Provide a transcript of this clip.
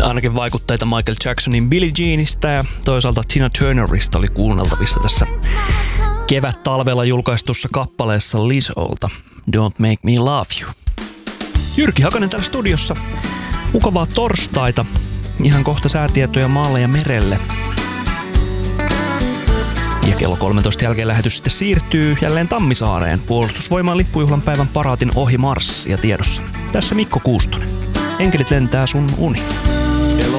Ainakin vaikutteita Michael Jacksonin Billie Jeanista ja toisaalta Tina Turnerista oli kuunneltavissa tässä kevät-talvella julkaistussa kappaleessa Lizolta Don't Make Me Love You. Jyrki Hakanen täällä studiossa. Mukavaa torstaita. Ihan kohta säätietoja maalle ja merelle. Ja kello 13 jälkeen lähetys sitten siirtyy jälleen Tammisaareen. Puolustusvoimaan lippujuhlan päivän paraatin ohi marssia tiedossa. Tässä Mikko Kuustonen. Enkelit lentää sun uni.